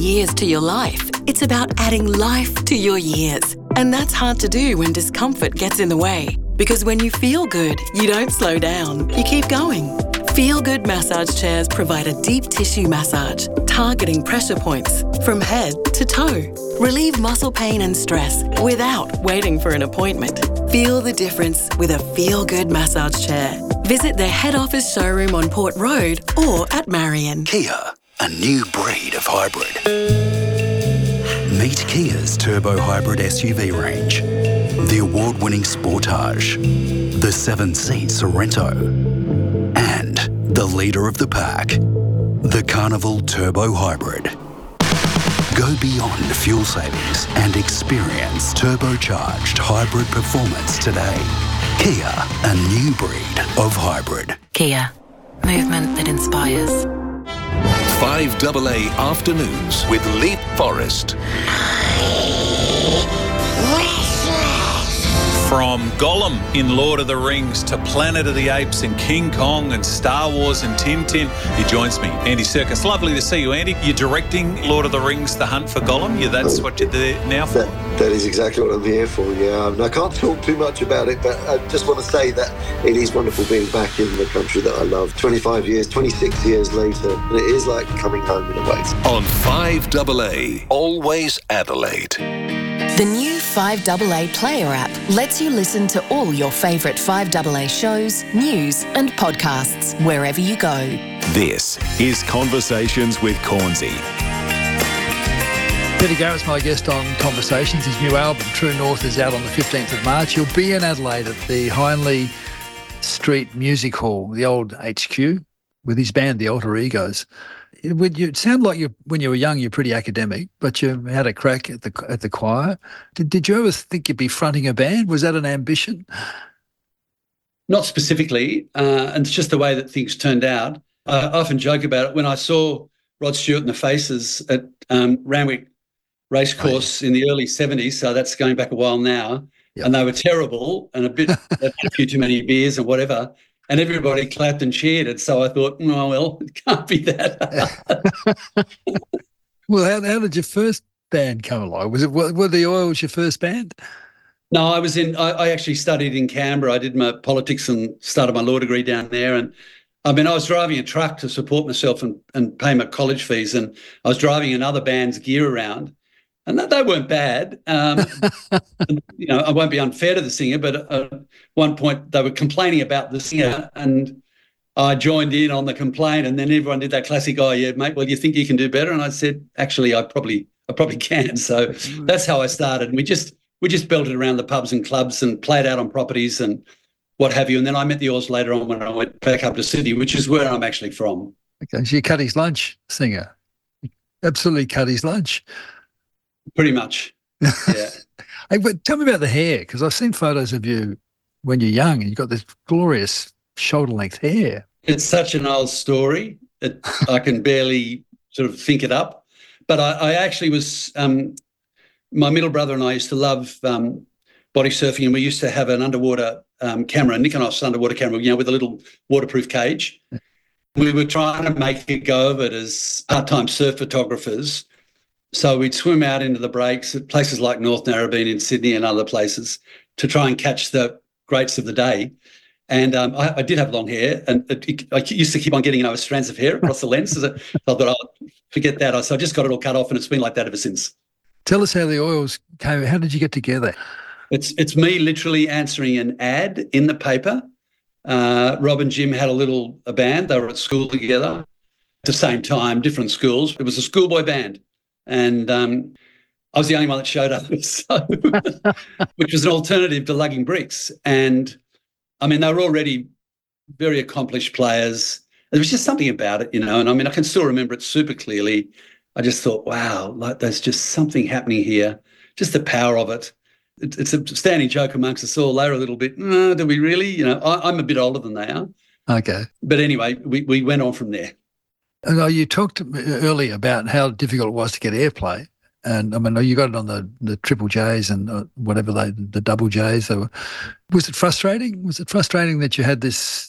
years to your life. It's about adding life to your years. And that's hard to do when discomfort gets in the way. Because when you feel good, you don't slow down. You keep going. Feel Good massage chairs provide a deep tissue massage, targeting pressure points from head to toe. Relieve muscle pain and stress without waiting for an appointment. Feel the difference with a Feel Good massage chair. Visit their head office showroom on Port Road or at Marion. Kia, a new breed of hybrid. Meet Kia's turbo hybrid SUV range. The award-winning Sportage, the 7-seat Sorento, and the leader of the pack, the Carnival Turbo Hybrid. Go beyond fuel savings and experience turbocharged hybrid performance today. Kia, a new breed of hybrid. Kia, movement that inspires. 5AA Afternoons with Leap Forest. From Gollum in Lord of the Rings to Planet of the Apes and King Kong and Star Wars and Tintin, he joins me, Andy Serkis. Lovely to see you, Andy. You're directing Lord of the Rings, The Hunt for Gollum. That's what you're there now for? That is exactly what I'm here for, yeah. I can't talk too much about it, but I just want to say that it is wonderful being back in the country that I love. 26 years later, and it is like coming home in a way. On 5AA, always Adelaide. The new 5AA Player app lets you listen to all your favourite 5AA shows, news and podcasts wherever you go. This is Conversations with Cornsey. Peter Garrett's my guest on Conversations. His new album, True North, is out on the 15th of March. He'll be in Adelaide at the Hindley Street Music Hall, the old HQ, with his band, the Alter Egos. It sound like when you were young, you're pretty academic, but you had a crack at the choir. Did you ever think you'd be fronting a band? Was that an ambition? Not specifically, and it's just the way that things turned out. I often joke about it. When I saw Rod Stewart and the Faces at Randwick Racecourse in the early 70s, so that's going back a while now, and they were terrible and they'd had a few too many beers and whatever, and everybody clapped and cheered it. So I thought, oh, well, it can't be that. Well, how did your first band come along? Were the Oils your first band? No, I actually studied in Canberra. I did my politics and started my law degree down there. And I was driving a truck to support myself and pay my college fees. And I was driving another band's gear around. And they weren't bad. I won't be unfair to the singer, but at one point they were complaining about the singer and I joined in on the complaint, and then everyone did that classic, oh, yeah, mate, well, you think you can do better? And I said, actually, I probably can. So that's how I started. And we just belted around the pubs and clubs and played out on properties and what have you. And then I met the Oils later on when I went back up to Sydney, which is where I'm actually from. Okay, so you cut his lunch, singer. Absolutely cut his lunch. Pretty much, yeah. Hey, but tell me about the hair, because I've seen photos of you when you're young and you've got this glorious shoulder-length hair. It's such an old story. I can barely sort of think it up. But I actually was my middle brother and I used to love body surfing, and we used to have an underwater camera, Nikonos underwater camera, with a little waterproof cage. We were trying to make a go of it as part-time surf photographers. So we'd swim out into the breaks at places like North Narrabeen in Sydney and other places to try and catch the greats of the day. And I did have long hair, and I used to keep on getting strands of hair across the lens. So I thought, oh, forget that. So I just got it all cut off, and it's been like that ever since. Tell us how the Oils came. How did you get together? It's me literally answering an ad in the paper. Rob and Jim had a band. They were at school together at the same time, different schools. It was a schoolboy band. And I was the only one that showed up, which was an alternative to lugging bricks. And, they were already very accomplished players. There was just something about it, and I can still remember it super clearly. I just thought, wow, like there's just something happening here, just the power of it. It's a standing joke amongst us all. They're a little bit, do we really? I'm a bit older than they are. Okay. But anyway, we went on from there. And you talked earlier about how difficult it was to get airplay. And you got it on the Triple Js and whatever the Double Js. Was it frustrating? Was it frustrating that you had this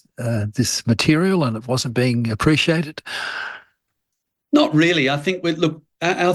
material and it wasn't being appreciated? Not really. I think our